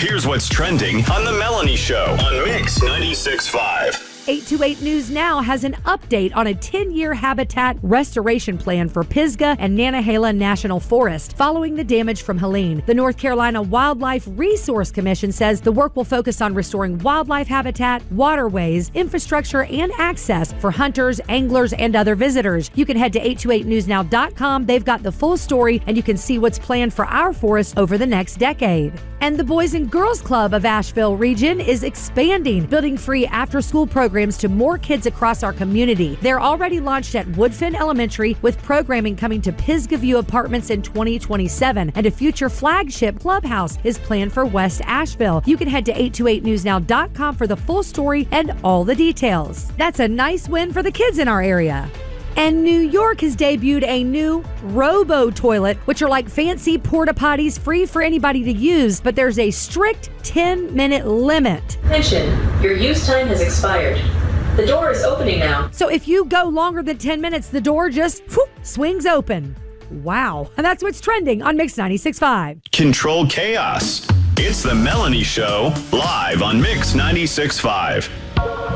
Here's what's trending on The Melanie Show on Mix 96.5. 828 News Now has an update on a 10-year habitat restoration plan for Pisgah and Nantahala National Forest following the damage from Helene. The North Carolina Wildlife Resource Commission says the work will focus on restoring wildlife habitat, waterways, infrastructure, and access for hunters, anglers, and other visitors. You can head to 828newsnow.com. They've got the full story, and you can see what's planned for our forest over the next decade. And the Boys and Girls Club of Asheville region is expanding, building free after-school programs to more kids across our community. They're already launched at Woodfin Elementary, with programming coming to Pisgah View Apartments in 2027, and a future flagship clubhouse is planned for West Asheville. You can head to 828newsnow.com for the full story and all the details. That's a nice win for the kids in our area. And New York has debuted a new robo-toilet, which are like fancy porta potties, free for anybody to use, but there's a strict 10-minute limit. Attention, your use time has expired. The door is opening now. So if you go longer than 10 minutes, the door just swings open. Wow. And that's what's trending on Mix 96.5. Control chaos. It's The Melanie Show, live on Mix 96.5.